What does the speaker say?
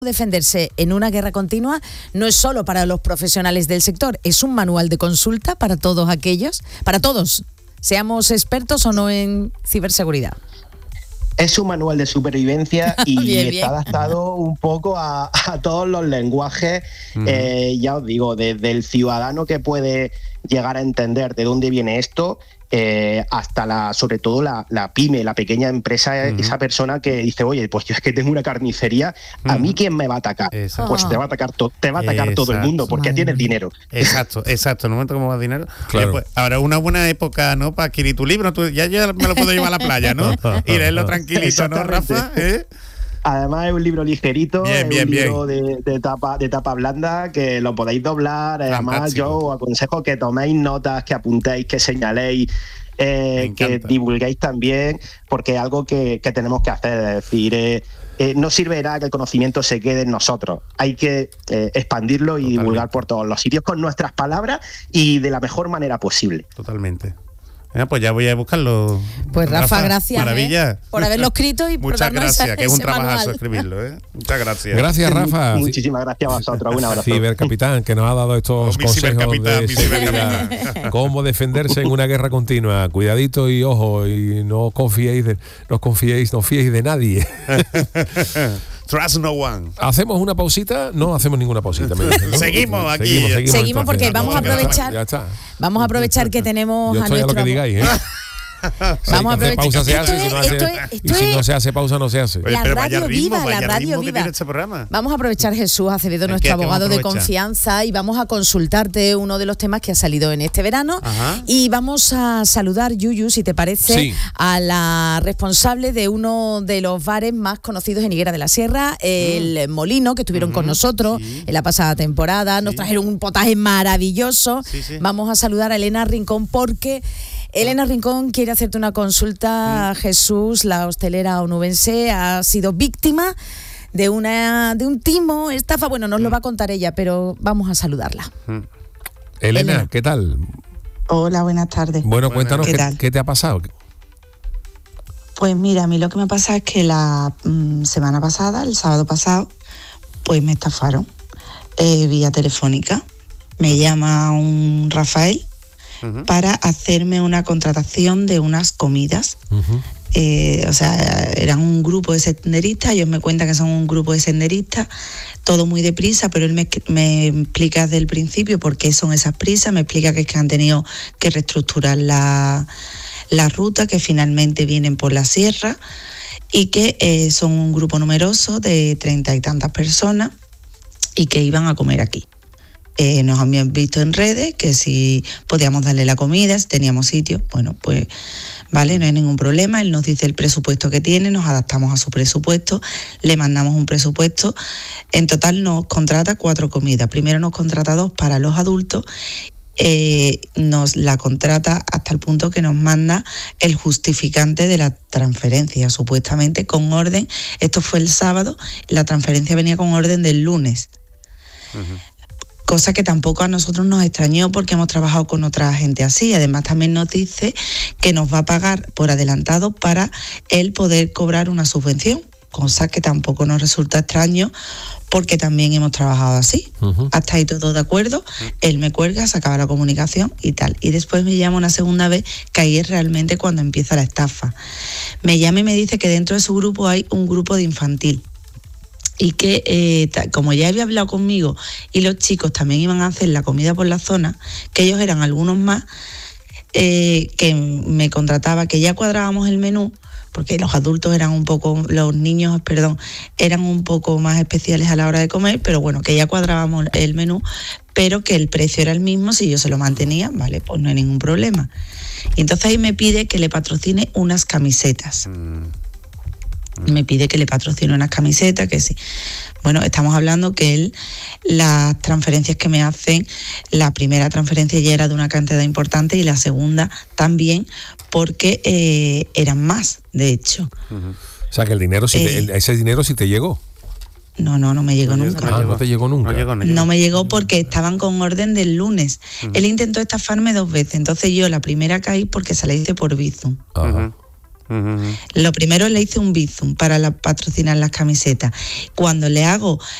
Defenderse en una guerra continua no es solo para los profesionales del sector, es un manual de consulta para todos aquellos, para todos, seamos expertos o no en ciberseguridad. Es un manual de supervivencia y bien. Está adaptado un poco a todos los lenguajes, ya os digo, desde el ciudadano que puede llegar a entender de dónde viene esto, hasta sobre todo la pyme, la pequeña empresa, esa persona que dice, oye, pues yo es que tengo una carnicería, ¿a mí quién me va a atacar? Exacto. Pues te va a atacar todo el mundo, porque tienes dinero. Exacto. En el momento que me va dinero. Claro. Pues, ahora, una buena época, ¿no? Para adquirir tu libro. Ya me lo puedo llevar a la playa, ¿no? Y leerlo tranquilito, ¿no, Rafa? Además es un libro ligerito, libro de tapa blanda, que lo podéis doblar. Además Fantástico. yo os aconsejo que toméis notas, que apuntéis, que señaléis, que divulguéis también, porque es algo que tenemos que hacer. Es decir, no sirve que el conocimiento se quede en nosotros. Hay que expandirlo y divulgar por todos los sitios con nuestras palabras y de la mejor manera posible. Totalmente. Pues ya voy a buscarlo. Pues Rafa, gracias maravilla. Por haberlo escrito y por muchas darnos gracias, que es un ese trabajazo manual. escribirlo. Muchas gracias. Gracias, Rafa. Muchísimas gracias a vosotros. Un abrazo. Cibercapitán, que nos ha dado estos Mi consejos cibercapitán, de mi seguridad. Cómo defenderse en una guerra continua. Cuidadito y ojo, y no fiéis de nadie. Trust no one. ¿Hacemos una pausita? No hacemos ninguna pausita. Me dicen, ¿no? Seguimos aquí. Seguimos porque entonces. vamos a aprovechar. Ya está. Vamos a aprovechar que tenemos Yo a estoy a lo nuestro... que digáis, ¿eh? Vamos a hacer aprovechar. pausa se hace, Esto si es no se hace pausa no se hace. la Pero vaya radio ritmo, viva, vaya la radio ritmo que viva. tiene este programa. Vamos a aprovechar, Jesús Acevedo, nuestro ¿Qué vamos a abogado de aprovechar? confianza, y vamos a consultarte uno de los temas que ha salido en este verano. Ajá. Y vamos a saludar, Yuyu, si te parece, Sí. a la responsable de uno de los bares más conocidos en Higuera de la Sierra, el Molino, que estuvieron con nosotros en la pasada temporada. Nos trajeron un potaje maravilloso. Sí. Vamos a saludar a Elena Rincón porque... Elena Rincón quiere hacerte una consulta. Jesús, la hostelera onubense, ha sido víctima de un timo, estafa. Bueno, nos lo va a contar ella, pero vamos a saludarla. Elena, ¿qué tal? Hola, buenas tardes. Bueno, cuéntanos ¿Qué tal? qué te ha pasado. Pues mira, a mí lo que me pasa es que la semana pasada, el sábado pasado, pues me estafaron vía telefónica. Me llama un Rafael para hacerme una contratación de unas comidas. O sea, eran un grupo de senderistas, ellos me cuentan que son un grupo de senderistas, todo muy deprisa, pero él me explica desde el principio por qué son esas prisas, me explica que es que han tenido que reestructurar la ruta, que finalmente vienen por la sierra y que son un grupo numeroso de 30 y tantas personas y que iban a comer aquí. Nos habían visto en redes que si podíamos darle la comida, si teníamos sitio, bueno, pues vale, no hay ningún problema. Él nos dice el presupuesto que tiene, nos adaptamos a su presupuesto, le mandamos un presupuesto. En total nos contrata 4 comidas. Primero nos contrata 2 para los adultos. Nos la contrata hasta el punto que nos manda el justificante de la transferencia, supuestamente con orden. Esto fue el sábado, la transferencia venía con orden del lunes. Cosa que tampoco a nosotros nos extrañó porque hemos trabajado con otra gente así. Además también nos dice que nos va a pagar por adelantado para él poder cobrar una subvención, cosa que tampoco nos resulta extraño porque también hemos trabajado así. Hasta ahí todo de acuerdo, él me cuelga, se acaba la comunicación y tal. Y después me llama una segunda vez, que ahí es realmente cuando empieza la estafa. Me llama y me dice que dentro de su grupo hay un grupo de infantil. Y que como ya había hablado conmigo y los chicos también iban a hacer la comida por la zona, que ellos eran algunos más, que me contrataba, que ya cuadrábamos el menú, porque los adultos eran un poco, los niños, perdón, eran un poco más especiales a la hora de comer, pero bueno, que ya cuadrábamos el menú, pero que el precio era el mismo si yo se lo mantenía, vale, pues no hay ningún problema. Y entonces ahí me pide que le patrocine unas camisetas. Me pide que le patrocine unas camisetas, que sí. Bueno, estamos hablando que él, las transferencias que me hacen, la primera transferencia ya era de una cantidad importante y la segunda también, porque eran más, de hecho. O sea, que el dinero, ese dinero sí te llegó. No me llegó nunca. No te llegó nunca. No me llegó porque estaban con orden del lunes. Él intentó estafarme 2 veces, entonces yo la primera caí porque se la hice por Bizum. Lo primero le hice un bizum para patrocinar las camisetas. Cuando le hago